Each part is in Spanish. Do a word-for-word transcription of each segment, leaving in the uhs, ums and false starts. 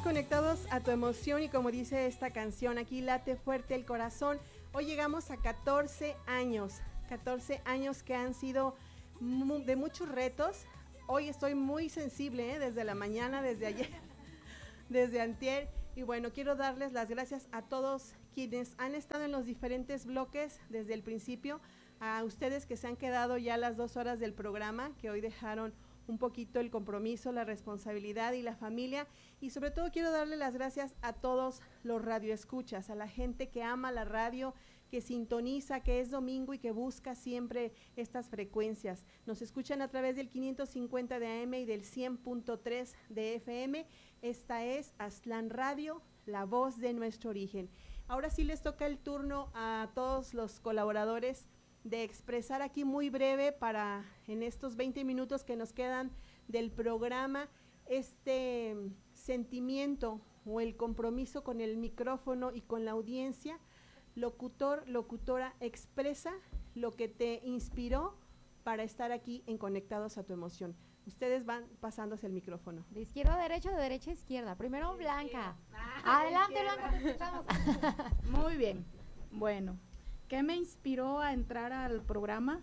conectados a tu emoción y como dice esta canción, aquí late fuerte el corazón. Hoy llegamos a catorce años, catorce años que han sido mu- de muchos retos. Hoy estoy muy sensible, ¿eh? Desde la mañana, desde ayer, desde antier. Y bueno, quiero darles las gracias a todos quienes han estado en los diferentes bloques desde el principio, a ustedes que se han quedado ya las dos horas del programa, que hoy dejaron un poquito el compromiso, la responsabilidad y la familia, y sobre todo quiero darle las gracias a todos los radioescuchas, a la gente que ama la radio, que sintoniza, que es domingo y que busca siempre estas frecuencias. Nos escuchan a través del quinientos cincuenta de A M y del cien punto tres de F M. Esta es Aztlán Radio, la voz de nuestro origen. Ahora sí les toca el turno a todos los colaboradores de expresar aquí muy breve para en estos veinte minutos que nos quedan del programa este sentimiento o el compromiso con el micrófono y con la audiencia. Locutor, locutora, expresa lo que te inspiró para estar aquí en Conectados a tu Emoción. Ustedes van pasándose el micrófono. De izquierda a derecha, de derecha a izquierda. Primero de Blanca. Ah, adelante, Blanca, te escuchamos. Muy bien. Bueno, ¿qué me inspiró a entrar al programa?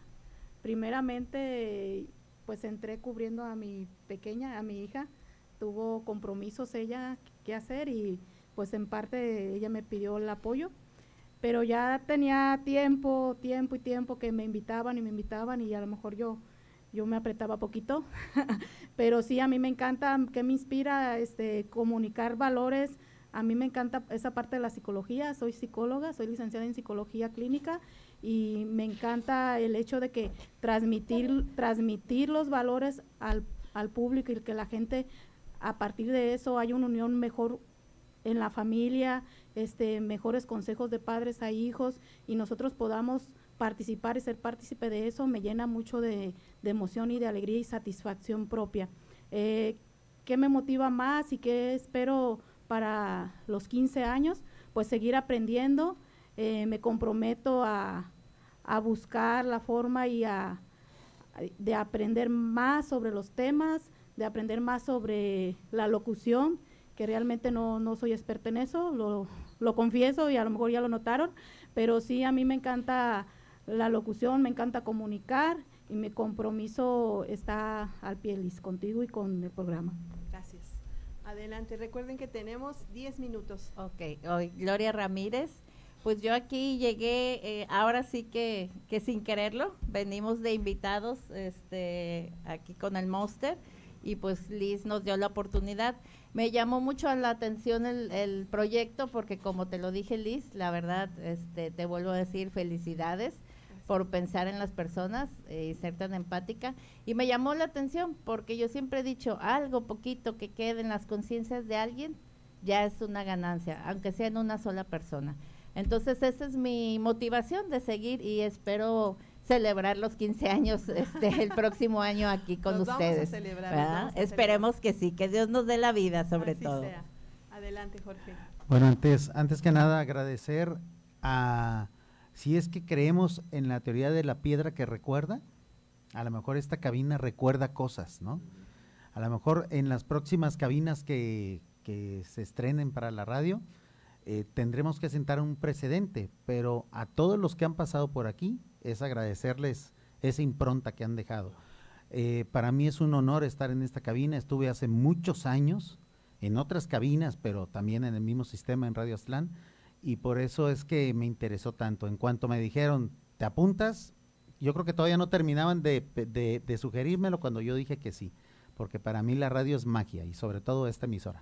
Primeramente, pues entré cubriendo a mi pequeña, a mi hija. Tuvo compromisos ella que hacer y pues en parte ella me pidió el apoyo. Pero ya tenía tiempo, tiempo y tiempo que me invitaban y me invitaban y a lo mejor yo, yo me apretaba poquito, pero sí, a mí me encanta, que me inspira este, comunicar valores, a mí me encanta esa parte de la psicología, soy psicóloga, soy licenciada en psicología clínica y me encanta el hecho de que transmitir, transmitir los valores al, al público y que la gente a partir de eso haya una unión mejor en la familia, este, mejores consejos de padres a hijos y nosotros podamos participar y ser partícipe de eso, me llena mucho de, de emoción y de alegría y satisfacción propia. Eh, ¿Qué me motiva más y qué espero para los quince años? Pues seguir aprendiendo, eh, me comprometo a, a buscar la forma y a, de aprender más sobre los temas, de aprender más sobre la locución, que realmente no, no soy experta en eso, lo, lo confieso y a lo mejor ya lo notaron, pero sí a mí me encanta la locución, me encanta comunicar y mi compromiso está al pie, Liz, contigo y con el programa. Gracias. Adelante, recuerden que tenemos diez minutos. Ok, hoy Gloria Ramírez, pues yo aquí llegué, eh, ahora sí que, que sin quererlo, venimos de invitados este, aquí con el Monster y pues Liz nos dio la oportunidad. Me llamó mucho la atención el, el proyecto porque como te lo dije, Liz, la verdad, este, te vuelvo a decir felicidades por pensar en las personas eh, y ser tan empática. Y me llamó la atención porque yo siempre he dicho, algo poquito que quede en las conciencias de alguien ya es una ganancia, aunque sea en una sola persona. Entonces esa es mi motivación de seguir y espero celebrar los quince años este el próximo año aquí con Nos ustedes. Vamos a celebrar, nos vamos a Esperemos celebrar. que sí, que Dios nos dé la vida sobre Así todo. sea. Adelante, Jorge. Bueno, antes, antes que nada agradecer a, si es que creemos en la teoría de la piedra que recuerda, a lo mejor esta cabina recuerda cosas, ¿no? A lo mejor en las próximas cabinas que, que se estrenen para la radio, eh, tendremos que sentar un precedente, pero a todos los que han pasado por aquí es agradecerles esa impronta que han dejado. Eh, para mí es un honor estar en esta cabina, estuve hace muchos años en otras cabinas, pero también en el mismo sistema en Radio Aztlán, y por eso es que me interesó tanto. En cuanto me dijeron, ¿te apuntas? Yo creo que todavía no terminaban de, de, de sugerírmelo cuando yo dije que sí, porque para mí la radio es magia, y sobre todo esta emisora.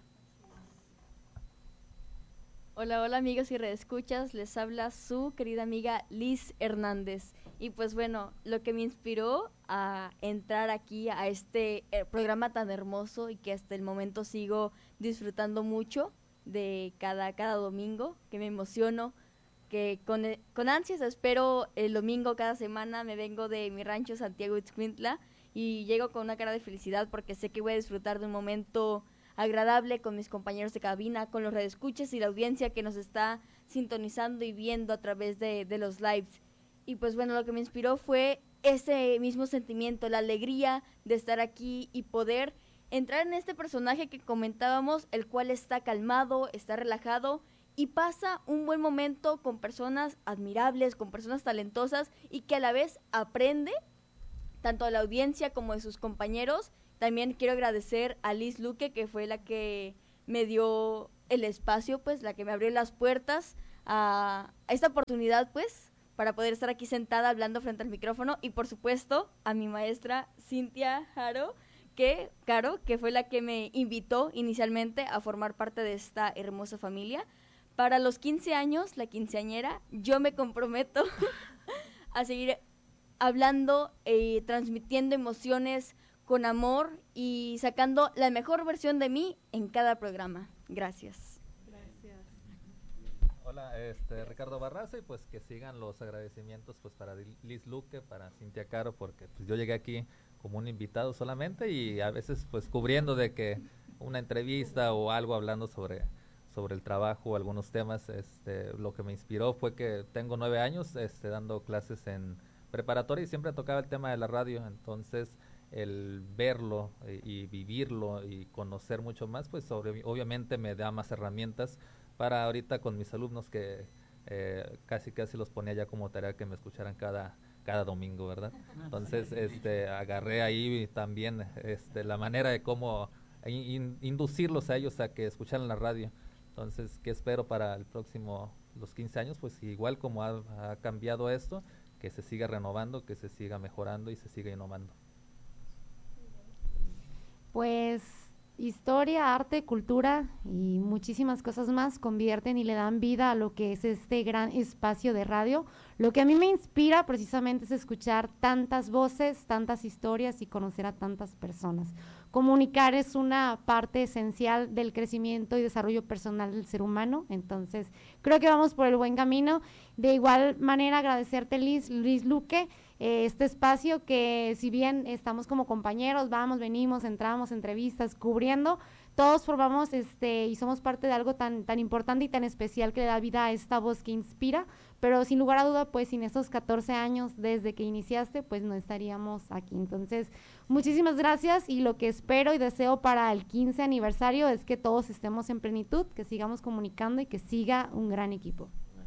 Hola, hola amigos y reescuchas, les habla su querida amiga Liz Hernández. Y pues bueno, lo que me inspiró a entrar aquí a este eh, programa tan hermoso y que hasta el momento sigo disfrutando mucho de cada, cada domingo, que me emociono, que con, con ansias espero el domingo cada semana, me vengo de mi rancho Santiago Ixcuintla y llego con una cara de felicidad porque sé que voy a disfrutar de un momento agradable con mis compañeros de cabina, con los radioescuchas y la audiencia que nos está sintonizando y viendo a través de, de los lives. Y pues bueno, lo que me inspiró fue ese mismo sentimiento, la alegría de estar aquí y poder entrar en este personaje que comentábamos, el cual está calmado, está relajado y pasa un buen momento con personas admirables, con personas talentosas y que a la vez aprende tanto de la audiencia como de sus compañeros. También quiero agradecer a Liz Luque, que fue la que me dio el espacio, pues la que me abrió las puertas a, a esta oportunidad, pues, para poder estar aquí sentada hablando frente al micrófono, y por supuesto a mi maestra Cintia Jaro, que, Caro, que fue la que me invitó inicialmente a formar parte de esta hermosa familia. Para los quince años, la quinceañera, yo me comprometo a seguir hablando, eh, transmitiendo emociones con amor y sacando la mejor versión de mí en cada programa. Gracias. Gracias. Hola, este Ricardo Barraza, y pues que sigan los agradecimientos pues para Liz Luque, para Cintia Caro, porque pues yo llegué aquí como un invitado solamente y a veces pues cubriendo de que una entrevista o algo hablando sobre sobre el trabajo o algunos temas. Este, lo que me inspiró fue que tengo nueve años este, dando clases en preparatoria y siempre tocaba el tema de la radio, entonces el verlo y, y vivirlo y conocer mucho más, pues sobre, obviamente me da más herramientas para ahorita con mis alumnos que eh, casi casi los ponía ya como tarea que me escucharan cada cada domingo, ¿verdad? Entonces este agarré ahí también este la manera de cómo in, inducirlos a ellos a que escucharan la radio. Entonces, ¿qué espero para el próximo, los quince años? Pues igual como ha, ha cambiado esto, que se siga renovando, que se siga mejorando y se siga innovando. Pues historia, arte, cultura y muchísimas cosas más convierten y le dan vida a lo que es este gran espacio de radio. Lo que a mí me inspira precisamente es escuchar tantas voces, tantas historias y conocer a tantas personas. Comunicar es una parte esencial del crecimiento y desarrollo personal del ser humano, entonces creo que vamos por el buen camino. De igual manera agradecerte Liz, Liz Luque, eh, este espacio que si bien estamos como compañeros, vamos, venimos, entramos, entrevistas, cubriendo, todos formamos este y somos parte de algo tan, tan importante y tan especial que le da vida a esta voz que inspira, pero sin lugar a duda, pues sin esos catorce años desde que iniciaste, pues no estaríamos aquí. Entonces, muchísimas gracias y lo que espero y deseo para el quince aniversario es que todos estemos en plenitud, que sigamos comunicando y que siga un gran equipo.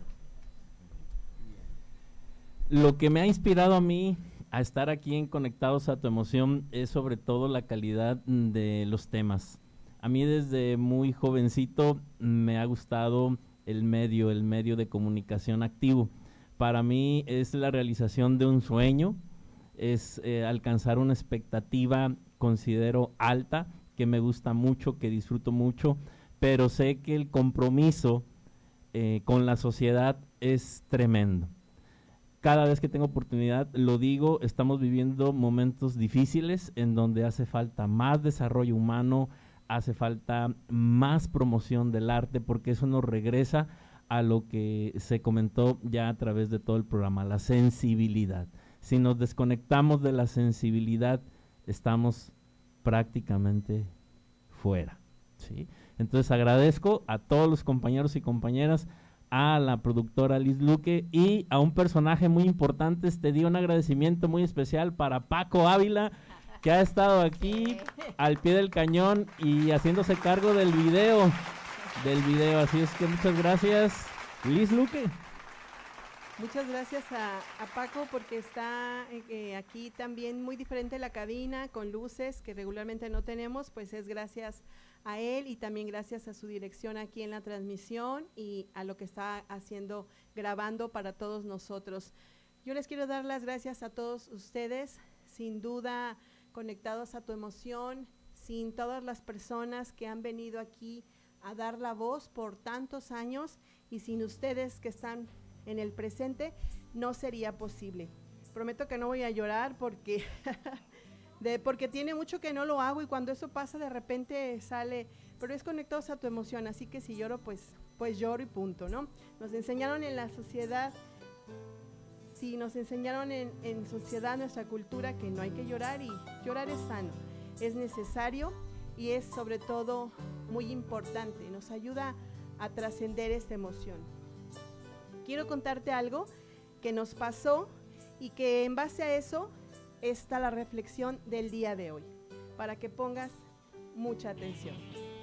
Lo que me ha inspirado a mí a estar aquí en Conectados a tu Emoción es sobre todo la calidad de los temas. A mí desde muy jovencito me ha gustado el medio, el medio de comunicación activo. Para mí es la realización de un sueño, es eh, alcanzar una expectativa, considero alta, que me gusta mucho, que disfruto mucho, pero sé que el compromiso eh, con la sociedad es tremendo. Cada vez que tengo oportunidad, lo digo, estamos viviendo momentos difíciles en donde hace falta más desarrollo humano, hace falta más promoción del arte, porque eso nos regresa a lo que se comentó ya a través de todo el programa, la sensibilidad. Si nos desconectamos de la sensibilidad, estamos prácticamente fuera, ¿sí? Entonces agradezco a todos los compañeros y compañeras, a la productora Liz Luque y a un personaje muy importante. Te di un agradecimiento muy especial para Paco Ávila, que ha estado aquí al pie del cañón y haciéndose cargo del video, del video. Así es que muchas gracias, Liz Luque. Muchas gracias a, a Paco porque está eh, aquí también muy diferente la cabina, con luces que regularmente no tenemos, pues es gracias a él y también gracias a su dirección aquí en la transmisión y a lo que está haciendo, grabando para todos nosotros. Yo les quiero dar las gracias a todos ustedes, sin duda conectados a tu emoción, sin todas las personas que han venido aquí a dar la voz por tantos años y sin ustedes que están en el presente, no sería posible. Prometo que no voy a llorar porque, de, porque tiene mucho que no lo hago y cuando eso pasa de repente sale, pero es conectados a tu emoción, así que si lloro, pues, pues lloro y punto, ¿no? Nos enseñaron en la sociedad, sí, nos enseñaron en, en sociedad, nuestra cultura, que no hay que llorar y llorar es sano, es necesario y es sobre todo muy importante, nos ayuda a trascender esta emoción. Quiero contarte algo que nos pasó y que en base a eso está la reflexión del día de hoy, para que pongas mucha atención.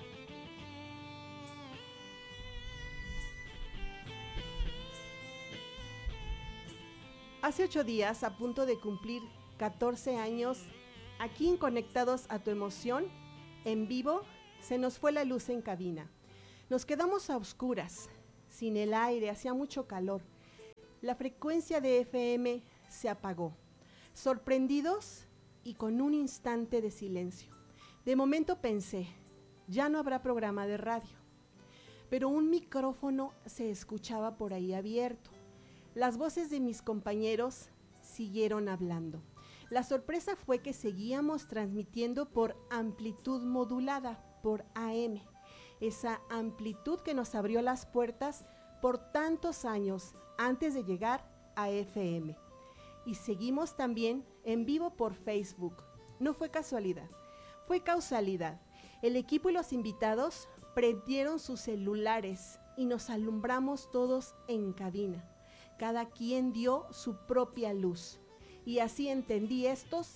Hace ocho días, a punto de cumplir catorce años, aquí en Conectados a tu Emoción, en vivo, se nos fue la luz en cabina. Nos quedamos a oscuras, sin el aire, hacía mucho calor. La frecuencia de F M se apagó. Sorprendidos y con un instante de silencio. De momento pensé, ya no habrá programa de radio. Pero un micrófono se escuchaba por ahí abierto. Las voces de mis compañeros siguieron hablando. La sorpresa fue que seguíamos transmitiendo por amplitud modulada, por A M. Esa amplitud que nos abrió las puertas por tantos años antes de llegar a F M. Y seguimos también en vivo por Facebook. No fue casualidad, fue causalidad. El equipo y los invitados prendieron sus celulares y nos alumbramos todos en cabina. Cada quien dio su propia luz. Y así entendí estos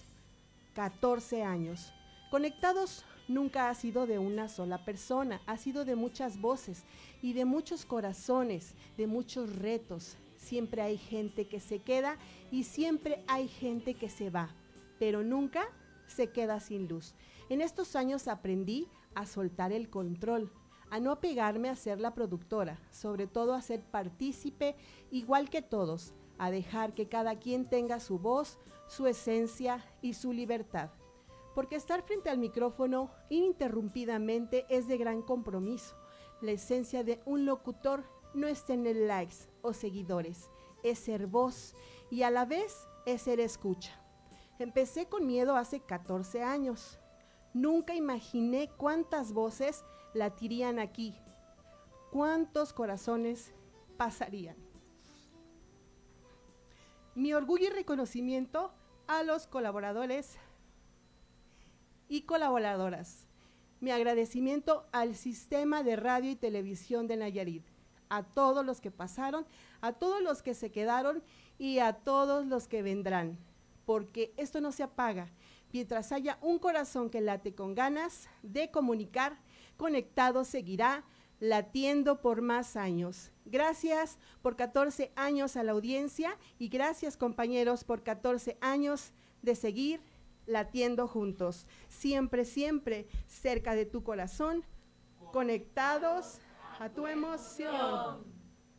catorce años. Conectados nunca ha sido de una sola persona, ha sido de muchas voces y de muchos corazones, de muchos retos. Siempre hay gente que se queda y siempre hay gente que se va, pero nunca se queda sin luz. En estos años aprendí a soltar el control, a no apegarme a ser la productora, sobre todo a ser partícipe igual que todos, a dejar que cada quien tenga su voz, su esencia y su libertad. Porque estar frente al micrófono ininterrumpidamente es de gran compromiso. La esencia de un locutor no es tener likes o seguidores, es ser voz y a la vez es ser escucha. Empecé con miedo hace catorce años. Nunca imaginé cuántas voces latirían aquí, cuántos corazones pasarían. Mi orgullo y reconocimiento a los colaboradores y colaboradoras. Mi agradecimiento al Sistema de Radio y Televisión de Nayarit, a todos los que pasaron, a todos los que se quedaron y a todos los que vendrán, porque esto no se apaga. Mientras haya un corazón que late con ganas de comunicar, Conectado seguirá latiendo por más años. Gracias por catorce años a la audiencia y gracias, compañeros, por catorce años de seguir latiendo juntos. Siempre, siempre cerca de tu corazón, conectados a tu emoción.